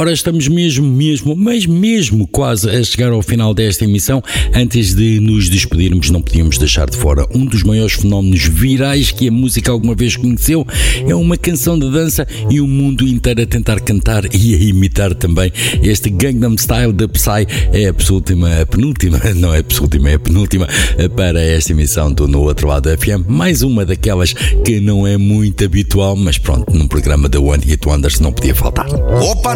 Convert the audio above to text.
Ora, estamos mesmo quase a chegar ao final desta emissão. Antes de nos despedirmos, não podíamos deixar de fora um dos maiores fenómenos virais que a música alguma vez conheceu. É uma canção de dança e o mundo inteiro a tentar cantar e a imitar também. Este Gangnam Style da Psy é a penúltima para esta emissão do No Outro Lado FM. Mais uma daquelas que não é muito habitual, mas pronto, num programa da One Hit Wonders não podia faltar. Opa!